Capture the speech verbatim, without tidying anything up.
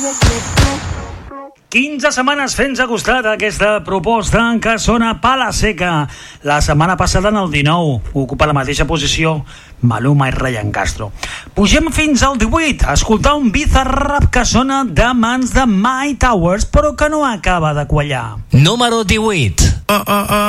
quinze setmanes fent-se costat a aquesta proposta en què sona Pala Seca. La setmana passada, en el dinou, ocupa la mateixa posició Maluma i Ryan Castro. Pugem fins al divuit a escoltar un bizarrap que sona de mans de My Towers, però que no acaba de quallar. Número divuit. Uh, uh, uh.